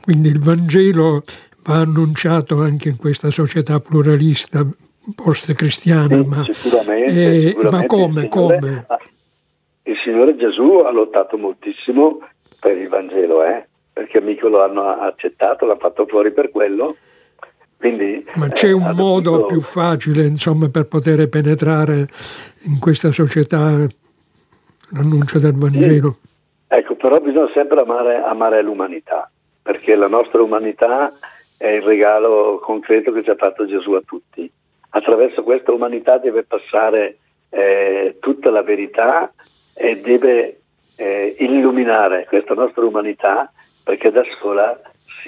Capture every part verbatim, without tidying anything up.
Quindi il Vangelo va annunciato anche in questa società pluralista post-cristiana, sì, ma, sicuramente, eh, sicuramente ma come? il Signore, come? il Signore Gesù ha lottato moltissimo per il Vangelo, eh? perché mica lo hanno accettato, l'ha fatto fuori per quello. Quindi, Ma c'è eh, un modo dovuto... più facile, insomma, per poter penetrare in questa società l'annuncio del Vangelo? Sì. Ecco, però bisogna sempre amare, amare l'umanità, perché la nostra umanità è il regalo concreto che ci ha fatto Gesù a tutti. Attraverso questa umanità deve passare eh, tutta la verità e deve eh, illuminare questa nostra umanità, perché da sola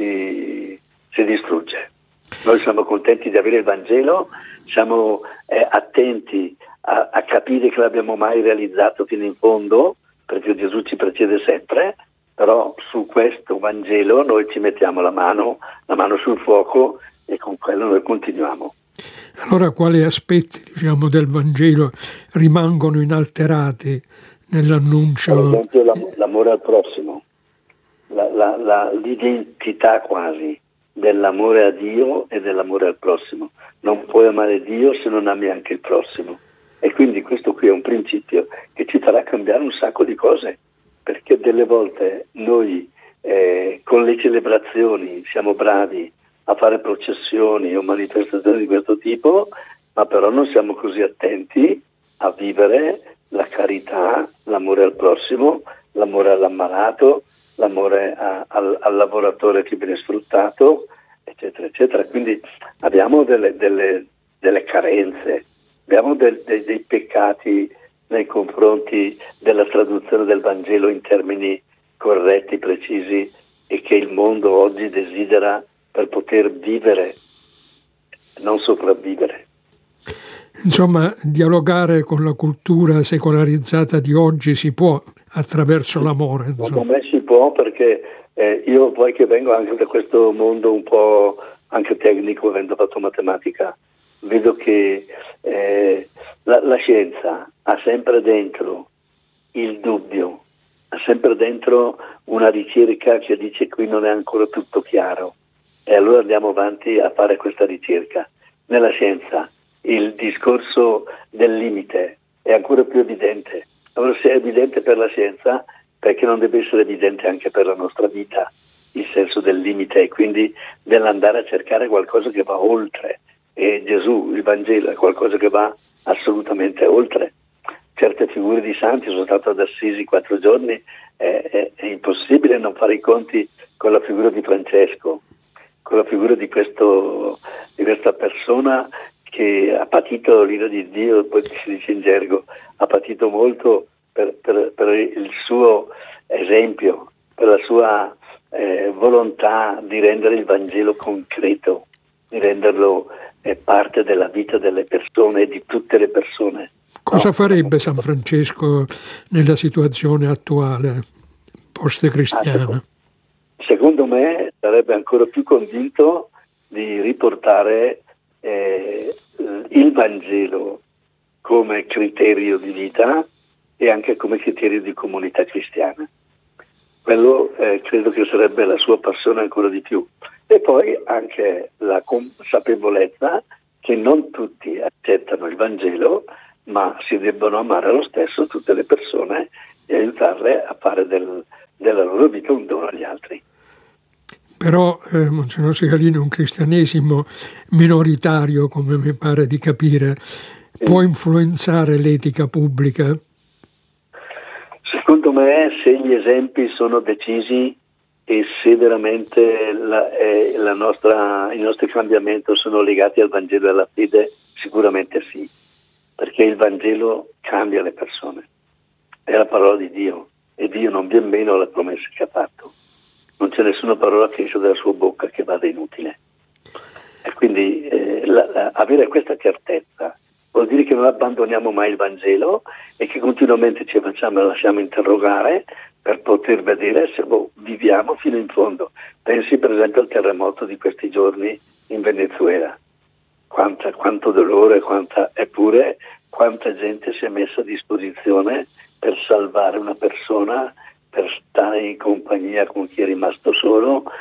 si, si distrugge. Noi siamo contenti di avere il Vangelo, siamo eh, attenti a, a capire che l'abbiamo mai realizzato fino in fondo, perché Gesù ci precede sempre, però su questo Vangelo noi ci mettiamo la mano, la mano sul fuoco e con quello noi continuiamo. Allora quali aspetti, diciamo, del Vangelo rimangono inalterati nell'annuncio? Per esempio l'am- l'amore al prossimo, la, la, la, l'identità quasi dell'amore a Dio e dell'amore al prossimo. Non puoi amare Dio se non ami anche il prossimo. E quindi questo qui è un principio che ci farà cambiare un sacco di cose, perché delle volte noi eh, con le celebrazioni siamo bravi a fare processioni o manifestazioni di questo tipo, ma però non siamo così attenti a vivere la carità, l'amore al prossimo, l'amore all'ammalato, l'amore a, al, al lavoratore che viene sfruttato, eccetera, eccetera. Quindi abbiamo delle, delle, delle carenze. Abbiamo del, dei, dei peccati nei confronti della traduzione del Vangelo in termini corretti, precisi, e che il mondo oggi desidera per poter vivere, non sopravvivere. Insomma, dialogare con la cultura secolarizzata di oggi si può attraverso l'amore. Secondo me si può, perché eh, io poi che vengo anche da questo mondo un po' anche tecnico, avendo fatto matematica, vedo che eh, la, la scienza ha sempre dentro il dubbio, ha sempre dentro una ricerca che dice qui non è ancora tutto chiaro, e allora andiamo avanti a fare questa ricerca. Nella scienza il discorso del limite è ancora più evidente. Allora, se è evidente per la scienza, perché non deve essere evidente anche per la nostra vita il senso del limite, e quindi dell'andare a cercare qualcosa che va oltre. E Gesù, il Vangelo, è qualcosa che va assolutamente oltre. Certe figure di santi, sono stato ad Assisi quattro giorni, è, è, è impossibile non fare i conti con la figura di Francesco, con la figura di, questo, di questa persona che ha patito l'ira di Dio, poi si dice in gergo, ha patito molto per, per, per il suo esempio, per la sua eh, volontà di rendere il Vangelo concreto, di renderlo eh, parte della vita delle persone e di tutte le persone. Cosa no? farebbe San Francesco nella situazione attuale, post-cristiana? Ah, secondo me sarebbe ancora più convinto di riportare eh, il Vangelo come criterio di vita e anche come criterio di comunità cristiana. Quello eh, credo che sarebbe la sua passione ancora di più. E poi anche la consapevolezza che non tutti accettano il Vangelo, ma si debbono amare lo stesso tutte le persone e aiutarle a fare del, della loro vita un dono agli altri. Però, eh, Monsignor Segalini, un cristianesimo minoritario, come mi pare di capire, sì, può influenzare l'etica pubblica? Secondo me, se gli esempi sono decisi e se veramente la, eh, la nostra, i nostri cambiamenti sono legati al Vangelo e alla fede, sicuramente sì, perché il Vangelo cambia le persone, è la parola di Dio e Dio non viene meno alle promesse che ha fatto. Non c'è nessuna parola che esce dalla sua bocca che vada inutile. E quindi eh, la, la, avere questa certezza vuol dire che non abbandoniamo mai il Vangelo e che continuamente ci facciamo e lasciamo interrogare per poter vedere se boh, viviamo fino in fondo. Pensi per esempio al terremoto di questi giorni in Venezuela. Quanta, quanto dolore, quanta, eppure quanta gente si è messa a disposizione per salvare una persona, per stare in compagnia con chi è rimasto solo